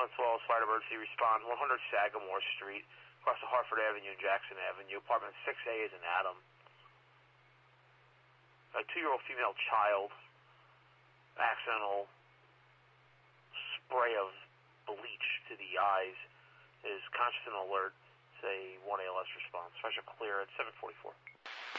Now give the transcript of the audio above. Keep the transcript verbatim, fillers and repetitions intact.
one twelve, Fire Emergency, respond one hundred Sagamore Street, across the Hartford Avenue and Jackson Avenue. Apartment six A is in Adam. A two-year-old female child, accidental spray of bleach to the eyes, is conscious and alert. It's a one A L S response. Pressure clear at seven forty-four.